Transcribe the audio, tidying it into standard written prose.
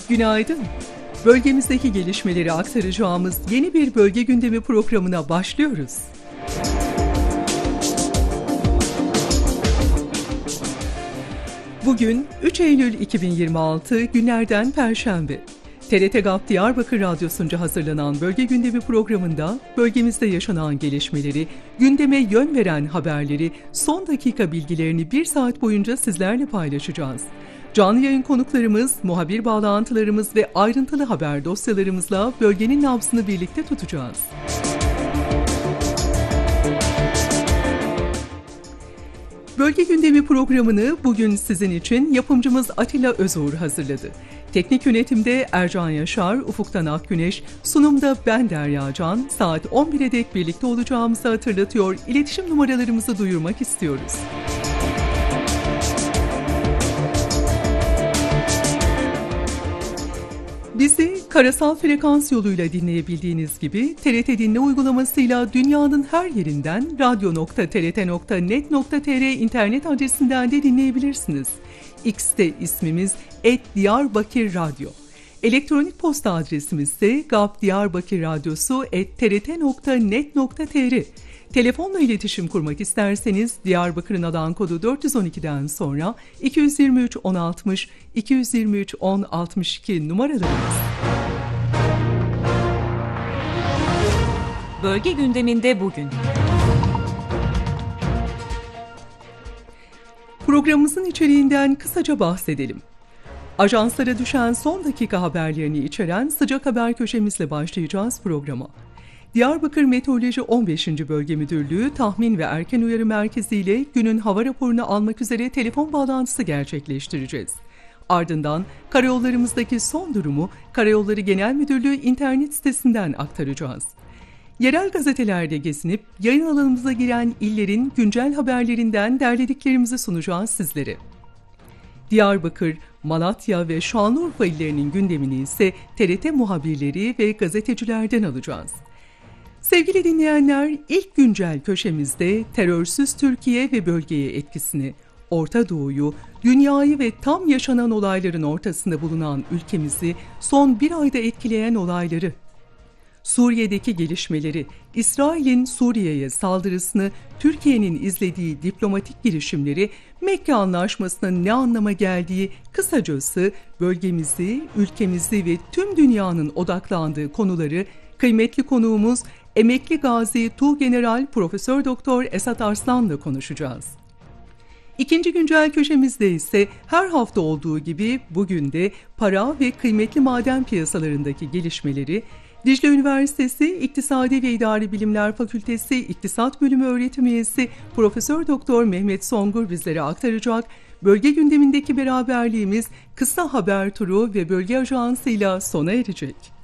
Günaydın. Bölgemizdeki gelişmeleri aktaracağımız yeni bir bölge gündemi programına başlıyoruz. Bugün 3 Eylül 2026 günlerden Perşembe. TRT GAP Diyarbakır Radyosu'nca hazırlanan Bölge Gündemi programında bölgemizde yaşanan gelişmeleri, gündeme yön veren haberleri, son dakika bilgilerini bir saat boyunca sizlerle paylaşacağız. Canlı yayın konuklarımız, muhabir bağlantılarımız ve ayrıntılı haber dosyalarımızla bölgenin nabzını birlikte tutacağız. Bölge Gündemi programını bugün sizin için yapımcımız Atilla Özuğur hazırladı. Teknik yönetimde Ercan Yaşar, Ufuktan Akgüneş, sunumda ben Derya Can, saat 11'e dek birlikte olacağımızı hatırlatıyor, iletişim numaralarımızı duyurmak istiyoruz. Bizi karasal frekans yoluyla dinleyebildiğiniz gibi TRT Dinle uygulamasıyla dünyanın her yerinden radyo.trt.net.tr internet adresinden de dinleyebilirsiniz. X'te ismimiz @diyarbakirradyo. Elektronik posta adresimiz ise gapdiyarbakirradyosu@trt.net.tr. Telefonla iletişim kurmak isterseniz Diyarbakır'ın alan kodu 412'den sonra 223 1060 223 1062 numaralarımız. Bölge gündeminde bugün. Programımızın içeriğinden kısaca bahsedelim. Ajanslara düşen son dakika haberlerini içeren sıcak haber köşemizle başlayacağız programa. Diyarbakır Meteoroloji 15. Bölge Müdürlüğü Tahmin ve Erken Uyarı Merkezi ile günün hava raporunu almak üzere telefon bağlantısı gerçekleştireceğiz. Ardından karayollarımızdaki son durumu Karayolları Genel Müdürlüğü internet sitesinden aktaracağız. Yerel gazetelerde gezinip yayın alanımıza giren illerin güncel haberlerinden derlediklerimizi sunacağız sizlere. Diyarbakır, Malatya ve Şanlıurfa illerinin gündemini ise TRT muhabirleri ve gazetecilerden alacağız. Sevgili dinleyenler, ilk güncel köşemizde terörsüz Türkiye ve bölgeye etkisini, Orta Doğu'yu, dünyayı ve tam yaşanan olayların ortasında bulunan ülkemizi son bir ayda etkileyen olayları, Suriye'deki gelişmeleri, İsrail'in Suriye'ye saldırısını, Türkiye'nin izlediği diplomatik girişimleri, Mekke Anlaşması'nın ne anlama geldiği, kısacası bölgemizi, ülkemizi ve tüm dünyanın odaklandığı konuları kıymetli konuğumuz emekli gazi Tuğgeneral Profesör Doktor Esat Arslan'la konuşacağız. İkinci güncel köşemizde ise her hafta olduğu gibi bugün de para ve kıymetli maden piyasalarındaki gelişmeleri, Dicle Üniversitesi İktisadi ve İdari Bilimler Fakültesi İktisat Bölümü öğretim üyesi Profesör Doktor Mehmet Songur bizlere aktaracak. Bölge gündemindeki beraberliğimiz kısa haber turu ve bölge ajansıyla sona erecek.